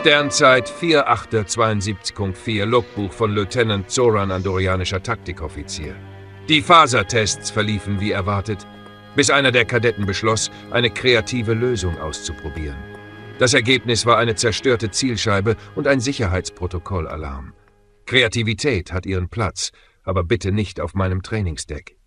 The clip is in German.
Sternzeit 4.8.72.4, Logbuch von Lieutenant Zoran, andorianischer Taktikoffizier. Die Fasertests verliefen wie erwartet, bis einer der Kadetten beschloss, eine kreative Lösung auszuprobieren. Das Ergebnis war eine zerstörte Zielscheibe und ein Sicherheitsprotokollalarm. Kreativität hat ihren Platz, aber bitte nicht auf meinem Trainingsdeck.